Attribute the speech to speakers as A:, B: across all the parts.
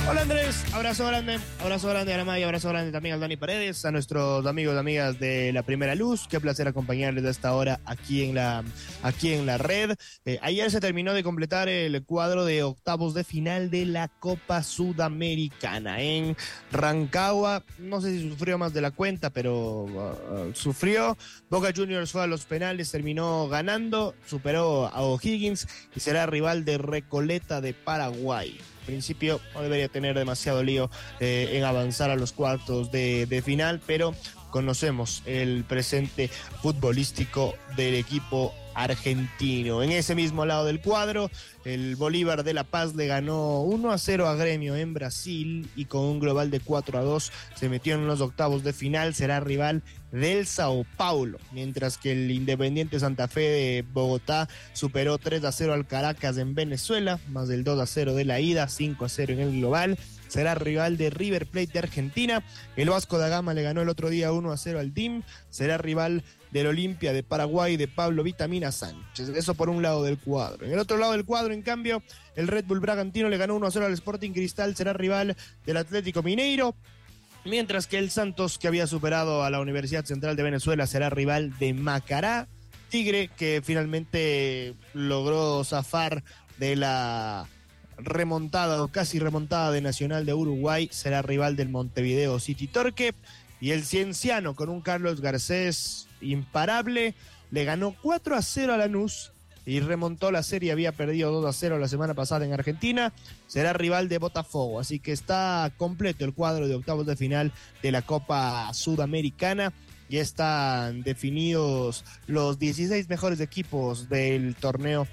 A: Hola Andrés, abrazo grande a Ramay, abrazo grande también al Dani Paredes, a nuestros amigos y amigas de La Primera Luz. Qué placer acompañarles a esta hora aquí en la red. Ayer se terminó de completar el cuadro de octavos de final de la Copa Sudamericana en Rancagua. No sé si sufrió más de la cuenta, pero sufrió. Boca Juniors fue a los penales, terminó ganando, superó a O'Higgins y será rival de Recoleta de Paraguay. Principio no debería tener demasiado lío en avanzar a los cuartos de final, pero conocemos el presente futbolístico del equipo argentino. En ese mismo lado del cuadro, el Bolívar de La Paz le ganó 1-0 a Gremio en Brasil y con un global de 4-2 se metió en los octavos de final, será rival del Sao Paulo, mientras que el Independiente Santa Fe de Bogotá superó 3-0 al Caracas en Venezuela, más del 2-0 de la ida, 5-0 en el global. Será rival de River Plate de Argentina. El Vasco da Gama le ganó el otro día 1-0 al DIM. Será rival del Olimpia de Paraguay de Pablo Vitamina Sánchez. Eso por un lado del cuadro. En el otro lado del cuadro, en cambio, el Red Bull Bragantino le ganó 1-0 al Sporting Cristal. Será rival del Atlético Mineiro. Mientras que el Santos, que había superado a la Universidad Central de Venezuela, será rival de Macará. Tigre, que finalmente logró zafar de la remontada o casi remontada de Nacional de Uruguay, será rival del Montevideo City Torque. Y el Cienciano, con un Carlos Garcés imparable, le ganó 4-0 a Lanús y remontó la serie. Había perdido 2-0 la semana pasada en Argentina. Será rival de Botafogo, así que está completo el cuadro de octavos de final de la Copa Sudamericana. Ya están definidos los 16 mejores equipos del torneo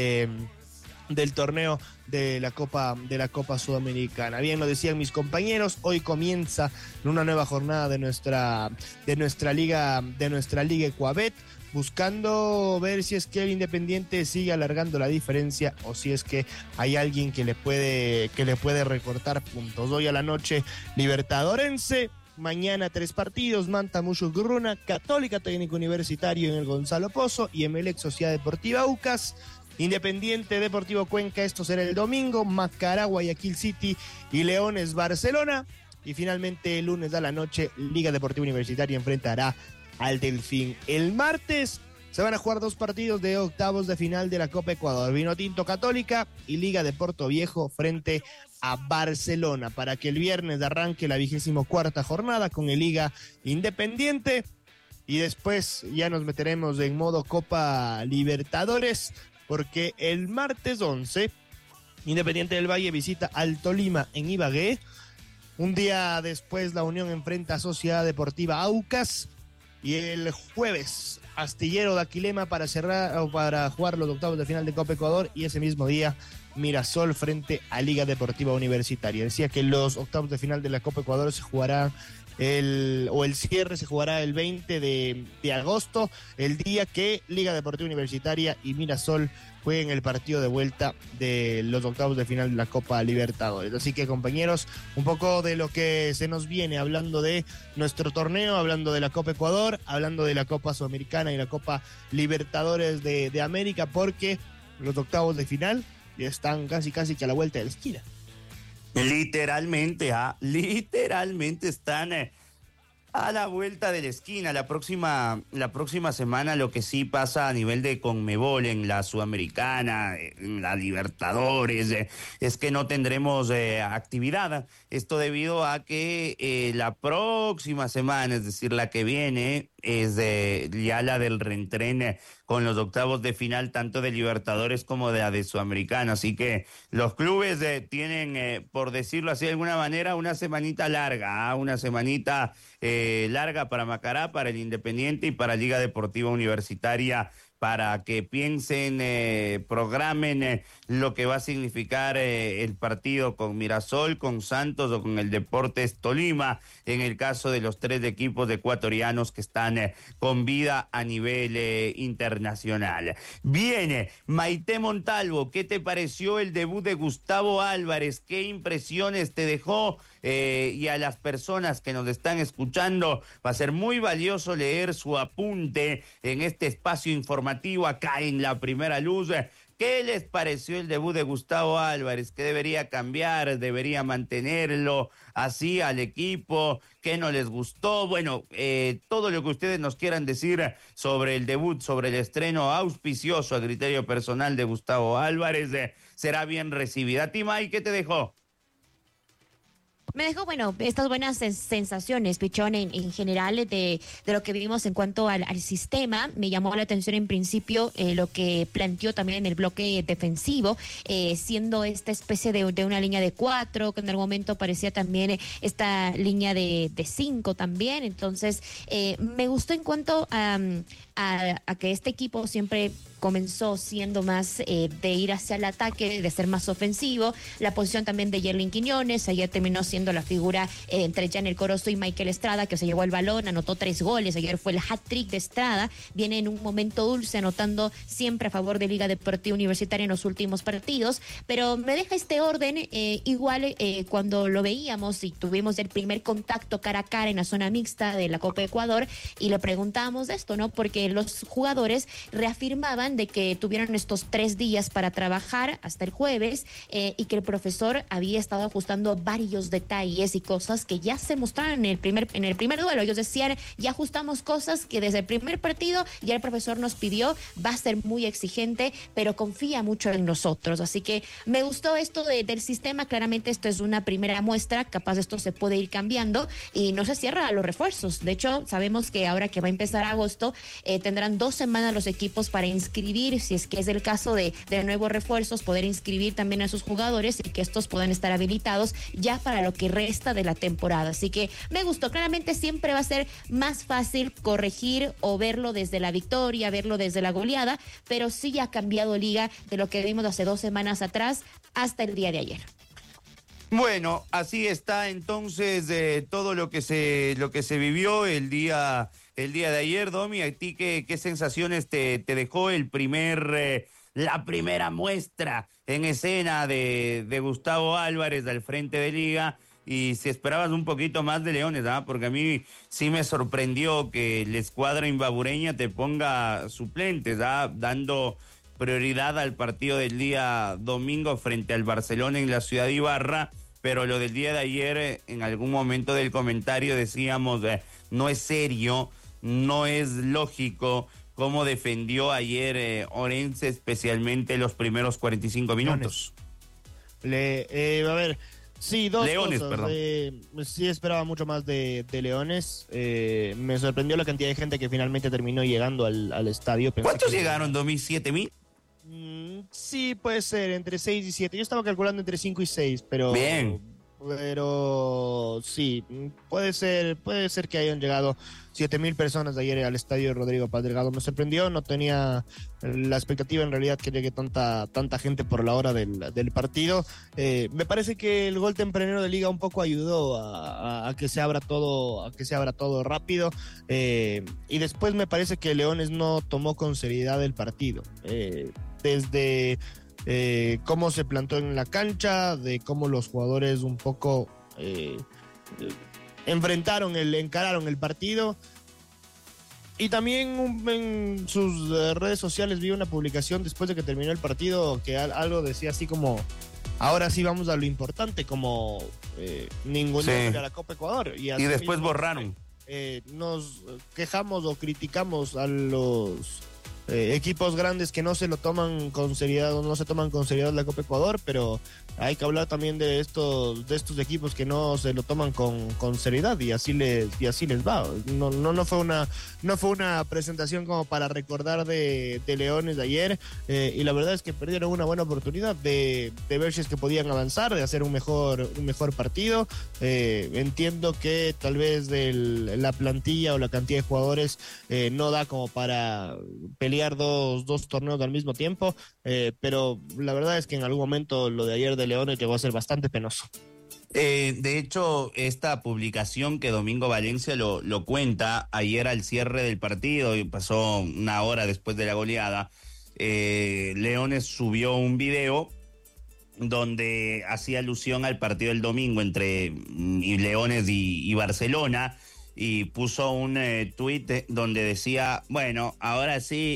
A: de la Copa Sudamericana. Bien lo decían mis compañeros, hoy comienza una nueva jornada de nuestra liga Ecuabet, buscando ver si es que el Independiente sigue alargando la diferencia o si es que hay alguien que le puede recortar puntos. Hoy a la noche Libertadorense, mañana 3 partidos: Manta Mucho Gruna, Católica Técnico Universitario en el Gonzalo Pozo y Emelec Sociedad Deportiva Aucas. Independiente Deportivo Cuenca, esto será el domingo. Macará, Guayaquil City y Leones Barcelona. Y finalmente el lunes a la noche Liga Deportiva Universitaria enfrentará al Delfín. El martes se van a jugar 2 partidos de octavos de final de la Copa Ecuador: Vinotinto Católica y Liga de Porto Viejo frente a Barcelona, para que el viernes arranque la 24ª jornada con el Liga Independiente. Y después ya nos meteremos en modo Copa Libertadores, porque el martes 11, Independiente del Valle visita al Tolima en Ibagué. Un día después, la Unión enfrenta a Sociedad Deportiva Aucas. Y el jueves, Astillero de Aquilema para jugar los octavos de final de Copa Ecuador. Y ese mismo día, Mirasol frente a Liga Deportiva Universitaria. Decía que los octavos de final de la Copa Ecuador se jugarán el cierre se jugará el 20 de agosto, el día que Liga Deportiva Universitaria y Mirasol jueguen el partido de vuelta de los octavos de final de la Copa Libertadores. Así que, compañeros, un poco de lo que se nos viene, hablando de nuestro torneo, hablando de la Copa Ecuador, hablando de la Copa Sudamericana y la Copa Libertadores de América, porque los octavos de final ya están casi que a la vuelta de la esquina.
B: Literalmente están a la vuelta de la esquina. La próxima semana, lo que sí pasa a nivel de Conmebol en la Sudamericana, en la Libertadores, es que no tendremos actividad. Esto debido a que la próxima semana, es decir, la que viene, es ya la del reentrén con los octavos de final tanto de Libertadores como de Sudamericana. Así que los clubes tienen, por decirlo así de alguna manera, una semanita larga, larga para Macará, para el Independiente y para Liga Deportiva Universitaria, para que piensen, programen lo que va a significar el partido con Mirasol, con Santos o con el Deportes Tolima, en el caso de los 3 equipos ecuatorianos que están con vida a nivel internacional. Bien, Maite Montalvo, ¿qué te pareció el debut de Gustavo Álvarez? ¿Qué impresiones te dejó? Y a las personas que nos están escuchando, va a ser muy valioso leer su apunte en este espacio informativo acá en La Primera Luz, ¿Qué les pareció el debut de Gustavo Álvarez? ¿Qué debería cambiar? ¿Debería mantenerlo así al equipo? ¿Qué no les gustó? Bueno, todo lo que ustedes nos quieran decir sobre el debut, sobre el estreno auspicioso a criterio personal de Gustavo Álvarez, será bien recibida. ¿A ti, May, qué te dejó?
C: Me dejó, bueno, estas buenas sensaciones, Pichón, en general de lo que vivimos en cuanto al sistema. Me llamó la atención en principio lo que planteó también en el bloque defensivo, siendo esta especie de una línea de 4, que en algún momento parecía también esta línea de 5 también. Entonces, me gustó en cuanto a que este equipo siempre comenzó siendo más de ir hacia el ataque, de ser más ofensivo. La posición también de Yerlin Quiñones, ayer terminó siendo la figura entre Janel Corozo y Michael Estrada, que se llevó el balón, anotó 3 goles, ayer fue el hat-trick de Estrada, viene en un momento dulce, anotando siempre a favor de Liga Deportiva Universitaria en los últimos partidos, pero me deja este orden, igual cuando lo veíamos y tuvimos el primer contacto cara a cara en la zona mixta de la Copa Ecuador, y le preguntábamos de esto, ¿no? Porque los jugadores reafirmaban de que tuvieron estos 3 días para trabajar hasta el jueves, y que el profesor había estado ajustando varios detalles y cosas que ya se mostraron en el primer duelo. Ellos decían, ya ajustamos cosas que desde el primer partido ya el profesor nos pidió, va a ser muy exigente, pero confía mucho en nosotros. Así que me gustó esto del sistema. Claramente esto es una primera muestra, capaz esto se puede ir cambiando y no se cierra a los refuerzos. De hecho, sabemos que ahora que va a empezar agosto, tendrán 2 semanas los equipos para inscribir, si es que es el caso de nuevos refuerzos, poder inscribir también a sus jugadores y que estos puedan estar habilitados ya para lo que resta de la temporada. Así que me gustó. Claramente siempre va a ser más fácil corregir o verlo desde la victoria, verlo desde la goleada, pero sí ha cambiado Liga de lo que vimos hace 2 semanas atrás hasta el día de ayer.
B: Bueno, así está entonces todo lo que se vivió el día de ayer. Domi, ¿a ti qué sensaciones te dejó la primera muestra en escena de Gustavo Álvarez al frente de Liga? Y si esperabas un poquito más de Leones, porque a mí sí me sorprendió que la escuadra imbabureña te ponga suplentes, dando prioridad al partido del día domingo frente al Barcelona en la ciudad de Ibarra. Pero lo del día de ayer, en algún momento del comentario decíamos, no es serio, no es lógico cómo defendió ayer Orense, especialmente los primeros 45 minutos.
A: A ver, sí, dos
B: Leones,
A: cosas.
B: perdón.
A: Sí esperaba mucho más de Leones. Me sorprendió la cantidad de gente que finalmente terminó llegando al estadio. Pensé
B: ¿Cuántos
A: que
B: llegaron, 2007,000?
A: Sí, puede ser, entre 6 y 7. Yo estaba calculando entre 5 y 6, pero...
B: Bien.
A: Pero sí, puede ser que hayan llegado 7,000 personas de ayer al estadio Rodrigo Paz Delgado. Me sorprendió, no tenía la expectativa en realidad que llegue tanta gente por la hora del partido. Me parece que el gol tempranero de Liga un poco ayudó a que se abra todo rápido, y después me parece que Leones no tomó con seriedad el partido. Desde cómo se plantó en la cancha, de cómo los jugadores un poco encararon el partido. Y también en sus redes sociales vi una publicación después de que terminó el partido que algo decía así como: ahora sí vamos a lo importante, como ningún de la Copa Ecuador. Y
B: después borraron.
A: Nos quejamos o criticamos a los equipos grandes que no se lo toman con seriedad o no se toman con seriedad la Copa Ecuador, pero hay que hablar también de estos equipos que no se lo toman con seriedad, y así les va. No fue una presentación como para recordar de Leones de ayer, y la verdad es que perdieron una buena oportunidad de ver si es que podían avanzar, de hacer un mejor partido. Entiendo que tal vez la plantilla o la cantidad de jugadores no da como para pelear dos torneos al mismo tiempo, pero la verdad es que en algún momento lo de ayer de Leones llegó a ser bastante penoso.
B: De hecho, esta publicación que Domingo Valencia lo cuenta ayer al cierre del partido, y pasó una hora después de la goleada, Leones subió un video donde hacía alusión al partido del domingo entre Leones y Barcelona, y puso un tuit donde decía: bueno, ahora sí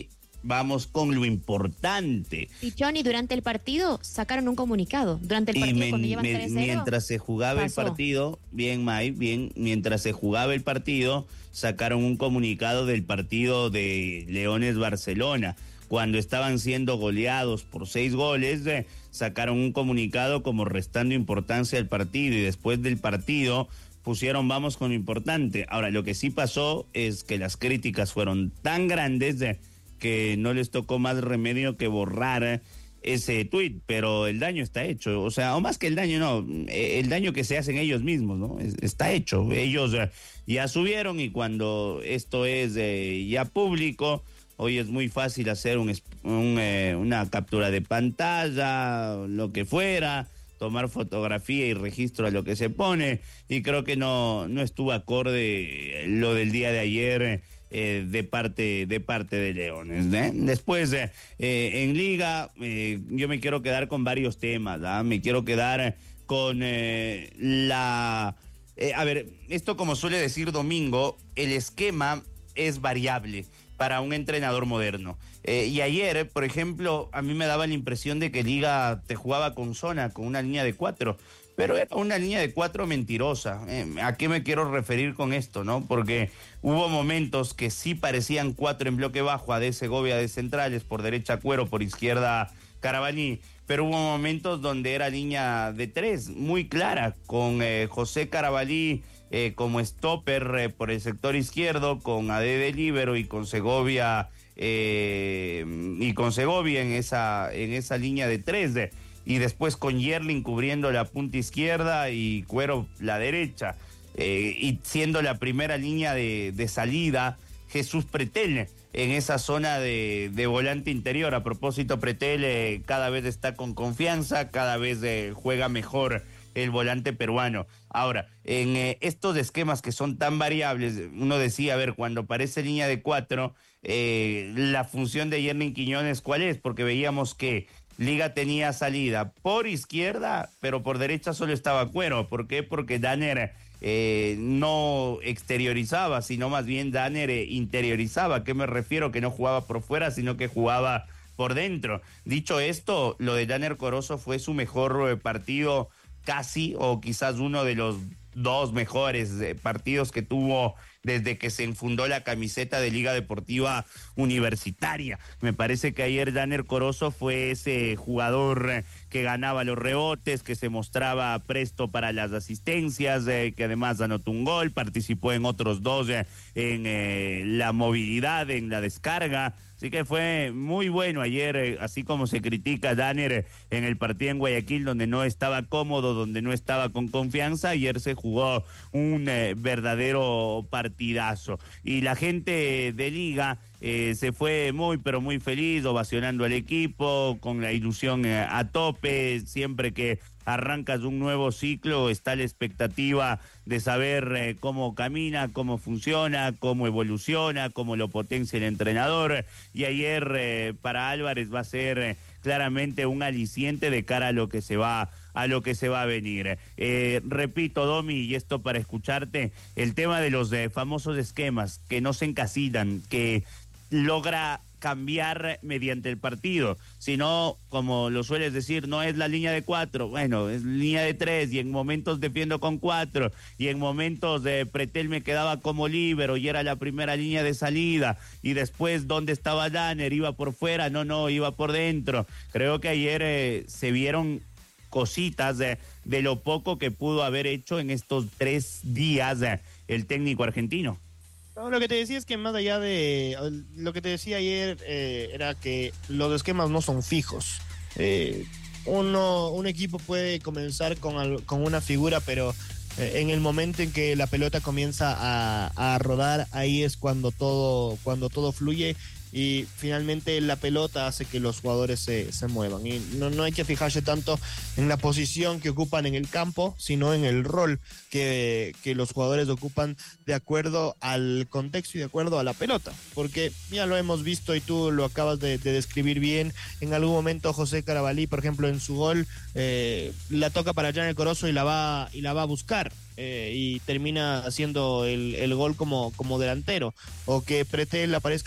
B: vamos con lo importante.
C: Y Johnny, durante el partido sacaron un comunicado. Durante el partido, cuando llevan 3-0,
B: mientras se jugaba
C: pasó.
B: el partido, bien, May, bien, mientras se jugaba el partido, sacaron un comunicado del partido de Leones Barcelona. Cuando estaban siendo goleados por 6 goles, sacaron un comunicado como restando importancia al partido, y después del partido pusieron vamos con lo importante. Ahora, lo que sí pasó es que las críticas fueron tan grandes que no les tocó más remedio que borrar ese tuit, pero el daño está hecho, o sea, o más que el daño, no, el daño que se hacen ellos mismos, ¿no? Está hecho, ellos ya subieron, y cuando esto es ya público, hoy es muy fácil hacer una captura de pantalla, lo que fuera, tomar fotografía y registro a lo que se pone, y creo que no estuvo acorde lo del día de ayer de parte de Leones, ¿eh? Después, en Liga, yo me quiero quedar con varios temas, ¿ah? Me quiero quedar con a ver, esto como suele decir Domingo, el esquema es variable para un entrenador moderno. Y ayer, por ejemplo, a mí me daba la impresión de que Liga te jugaba con zona, con una línea de 4, pero era una línea de 4 mentirosa. ¿A qué me quiero referir con esto, no? Porque hubo momentos que sí parecían 4 en bloque bajo, AD Segovia de centrales, por derecha Cuero, por izquierda Carabalí, pero hubo momentos donde era línea de 3, muy clara, con José Carabalí como stopper por el sector izquierdo, con AD de líbero y con Segovia en esa línea de 3, y después con Yerling cubriendo la punta izquierda y Cuero la derecha, y siendo la primera línea de salida Jesús Pretel en esa zona de volante interior. A propósito, Pretel cada vez está con confianza, cada vez juega mejor el volante peruano. Ahora, en estos esquemas que son tan variables, uno decía, a ver, cuando parece línea de 4, la función de Yerling Quiñones, ¿cuál es? Porque veíamos que Liga tenía salida por izquierda, pero por derecha solo estaba Cuero. ¿Por qué? Porque Danner no exteriorizaba, sino más bien Danner interiorizaba. ¿A qué me refiero? Que no jugaba por fuera, sino que jugaba por dentro. Dicho esto, lo de Danner Corozo fue su mejor partido, casi, o quizás uno de los 2 mejores partidos que tuvo desde que se enfundó la camiseta de Liga Deportiva Universitaria. Me parece que ayer Danner Corozo fue ese jugador que ganaba los rebotes, que se mostraba presto para las asistencias, que además anotó un gol, participó en otros 2 en la movilidad, en la descarga. Así que fue muy bueno ayer, así como se critica a Danner en el partido en Guayaquil, donde no estaba cómodo, donde no estaba con confianza. Ayer se jugó un verdadero partidazo. Y la gente de Liga se fue muy, pero muy feliz, ovacionando al equipo, con la ilusión a tope. Siempre que arrancas un nuevo ciclo está la expectativa de saber cómo camina, cómo funciona, cómo evoluciona, cómo lo potencia el entrenador. Y ayer para Álvarez va a ser claramente un aliciente de cara a lo que se va a venir. Repito, Domi, y esto para escucharte, el tema de los famosos esquemas que no se encasillan, que logra cambiar mediante el partido, sino, como lo sueles decir, no es la línea de 4, bueno, es línea de 3, y en momentos defiendo con 4, y en momentos de Pretel me quedaba como líbero y era la primera línea de salida, y después ¿dónde estaba Danner? ¿Iba por fuera? No, iba por dentro. Creo que ayer se vieron cositas de lo poco que pudo haber hecho en estos 3 días el técnico argentino.
A: No, lo que te decía es que más allá de lo que te decía ayer, era que los esquemas no son fijos. Un equipo puede comenzar con una figura, pero en el momento en que la pelota comienza a rodar, ahí es cuando todo fluye, y finalmente la pelota hace que los jugadores se muevan. Y no hay que fijarse tanto en la posición que ocupan en el campo, sino en el rol que los jugadores ocupan de acuerdo al contexto y de acuerdo a la pelota. Porque ya lo hemos visto y tú lo acabas de describir bien. En algún momento José Carabalí, por ejemplo, en su gol, la toca para Danner Corozo y la va a buscar. Y termina haciendo el gol como delantero. O que Pretel aparezca